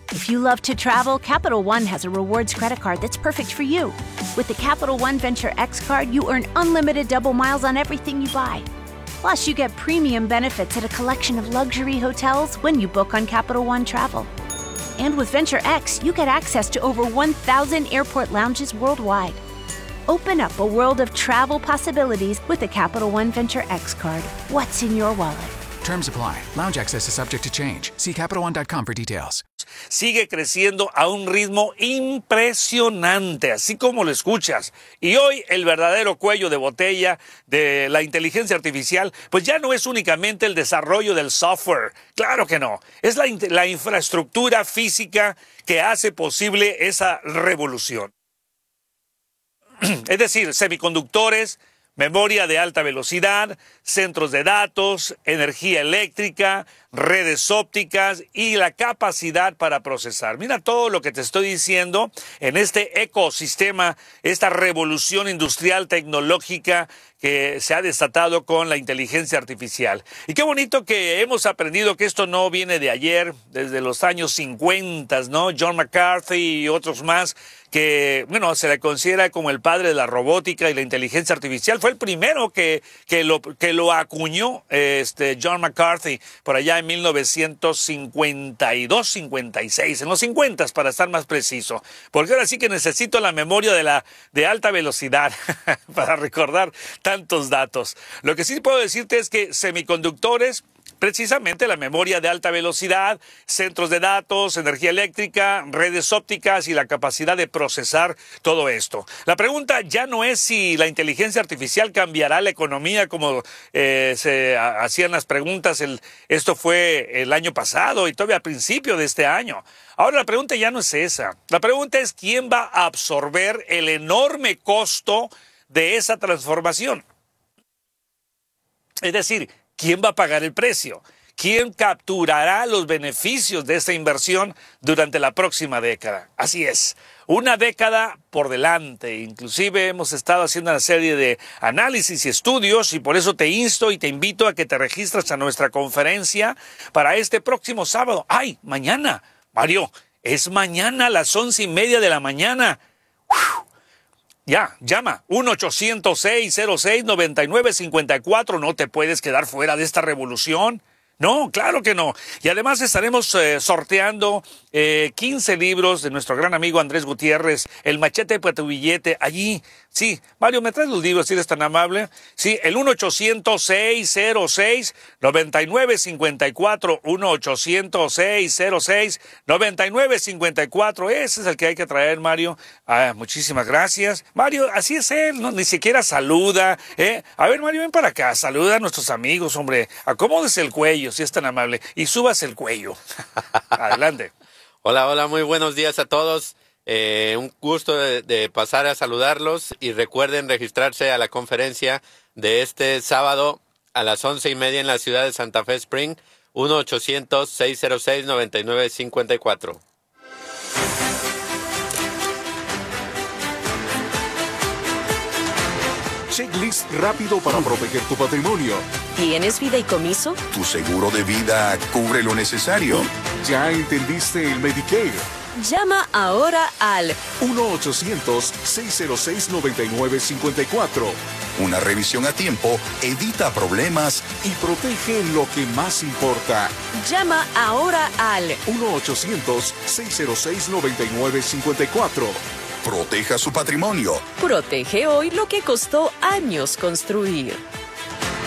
If you love to travel, Capital One has a rewards credit card that's perfect for you. With the Capital One Venture X card, you earn unlimited double miles on everything you buy. Plus, you get premium benefits at a collection of luxury hotels when you book on Capital One Travel. And with Venture X, you get access to over 1,000 airport lounges worldwide. Open up a world of travel possibilities with the Capital One Venture X card. What's in your wallet? Terms apply. Lounge access is subject to change. See CapitalOne.com for details. Sigue creciendo a un ritmo impresionante, así como lo escuchas. Y hoy el verdadero cuello de botella de la inteligencia artificial, pues ya no es únicamente el desarrollo del software. Claro que no. Es la infraestructura física que hace posible esa revolución. Es decir, semiconductores, memoria de alta velocidad, centros de datos, energía eléctrica, redes ópticas y la capacidad para procesar. Mira todo lo que te estoy diciendo en este ecosistema, esta revolución industrial tecnológica que se ha desatado con la inteligencia artificial. Y qué bonito que hemos aprendido que esto no viene de ayer, desde los años 50, ¿no? John McCarthy y otros más, que, bueno, se le considera como el padre de la robótica y la inteligencia artificial. Fue el primero que lo acuñó John McCarthy por allá en 1952-56, en los 50 para estar más preciso. Porque ahora sí que necesito la memoria de alta velocidad para recordar tantos datos. Lo que sí puedo decirte es que semiconductores, precisamente la memoria de alta velocidad, centros de datos, energía eléctrica, redes ópticas y la capacidad de procesar todo esto. La pregunta ya no es si la inteligencia artificial cambiará la economía como se hacían las preguntas. Esto fue el año pasado y todavía a principio de este año. Ahora la pregunta ya no es esa. La pregunta es quién va a absorber el enorme costo de esa transformación. Es decir, ¿quién va a pagar el precio? ¿Quién capturará los beneficios de esta inversión durante la próxima década? Así es, una década por delante. Inclusive hemos estado haciendo una serie de análisis y estudios y por eso te insto y te invito a que te registres a nuestra conferencia para este próximo sábado. ¡Ay, mañana! Mario, es mañana a las 11:30 de la mañana. ¡Uf! Ya, llama, 1-800-606-9954. No te puedes quedar fuera de esta revolución. No, claro que no. Y además estaremos sorteando 15 libros de nuestro gran amigo Andrés Gutiérrez, El machete para tu billete, allí. Sí, Mario, ¿me traes los libros si eres tan amable? Sí, el 1-800-606-9954, 1-800-606-9954. Ese es el que hay que traer, Mario. Ah, muchísimas gracias. Mario, así es él, no, ni siquiera saluda. A ver, Mario, ven para acá, saluda a nuestros amigos, hombre. Acomódese el cuello, si es tan amable, y subas el cuello. Adelante. Hola, muy buenos días a todos. Un gusto de pasar a saludarlos y recuerden registrarse a la conferencia de este sábado a las 11:30 en la ciudad de Santa Fe Spring, 1-800-606-9954. Checklist rápido para proteger tu patrimonio. ¿Tienes fideicomiso? ¿Tu seguro de vida cubre lo necesario? ¿Ya entendiste el Medicare? Llama ahora al 1-800-606-9954. Una revisión a tiempo evita problemas y protege lo que más importa. Llama ahora al 1-800-606-9954. Proteja su patrimonio. Protege hoy lo que costó años construir.